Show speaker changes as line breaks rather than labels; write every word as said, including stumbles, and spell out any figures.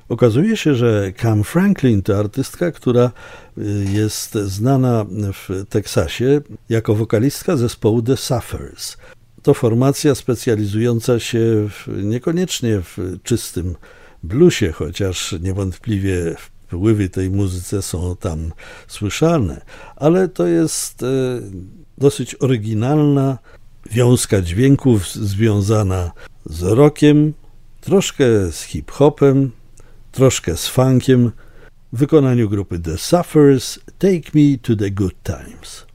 Okazuje się, że Cam Franklin to artystka, która jest znana w Teksasie jako wokalistka zespołu The Suffers. To formacja specjalizująca się w, niekoniecznie w czystym bluesie, chociaż niewątpliwie wpływy tej muzyce są tam słyszalne, ale to jest dosyć oryginalna wiązka dźwięków związana z rockiem, troszkę z hip-hopem, troszkę z funkiem w wykonaniu grupy The Suffers, Take Me to the Good Times.